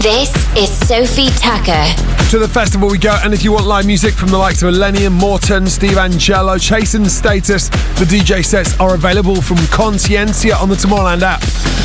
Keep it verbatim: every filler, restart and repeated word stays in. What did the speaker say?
This is Sophie Tucker. To the festival we go, and if you want live music from the likes of Eleni, Morton, Steve Angelo, Chase and Status, the D J sets are available from Consciencia on the Tomorrowland app.